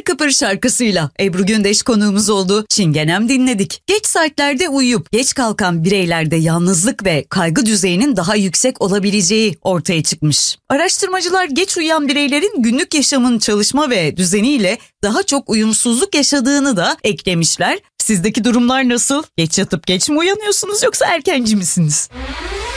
Kıpır şarkısıyla Ebru Gündeş konuğumuz oldu. Çingenem dinledik. Geç saatlerde uyuyup geç kalkan bireylerde yalnızlık ve kaygı düzeyinin daha yüksek olabileceği ortaya çıkmış. Araştırmacılar geç uyuyan bireylerin günlük yaşamın çalışma ve düzeniyle daha çok uyumsuzluk yaşadığını da eklemişler. Sizdeki durumlar nasıl? Geç yatıp geç mi uyanıyorsunuz yoksa erkenci misiniz?